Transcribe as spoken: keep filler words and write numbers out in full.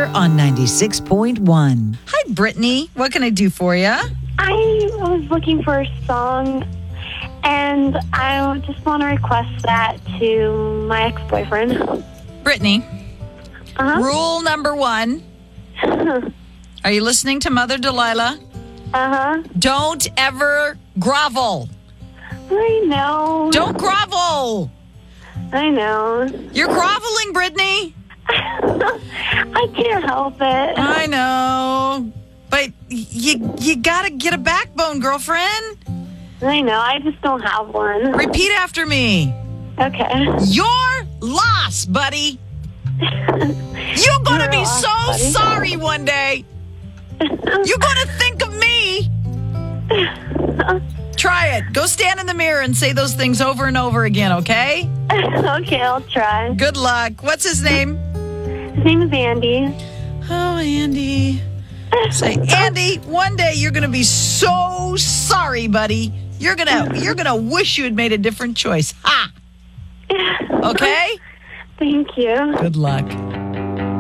here on ninety-six point one. Hi, Brittany. What can I do for you? I was looking for a song, and I just want to request that to my ex-boyfriend. Brittany, Uh-huh. rule number one. Are you listening to Mother Delilah? Uh-huh. Don't ever grovel. I know. Don't grovel. I know. You're groveling, Brittany. I can't help it. I know. But you you gotta get a backbone, girlfriend. I know. I just don't have one. Repeat after me. Okay. Your loss, buddy. You're gonna Your be loss, so buddy. sorry one day. You're gonna think of me. Try it. Go stand in the mirror and say those things over and over again, okay? Okay, I'll try. Good luck. What's his name? His name is Andy. Oh, Andy. Say, Andy, one day you're gonna be so sorry, buddy. You're gonna you're gonna wish you had made a different choice. Ha! Okay? Thank you. Good luck.